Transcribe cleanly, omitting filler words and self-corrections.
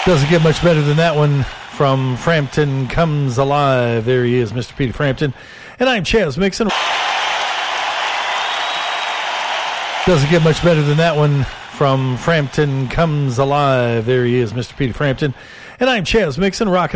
Doesn't get much better than that one from Frampton Comes Alive. There he is, Mr. Peter Frampton. And I'm Chaz Mixon. Doesn't get much better than that one from Frampton Comes Alive. There he is, Mr. Peter Frampton. And I'm Chaz Mixon, rocking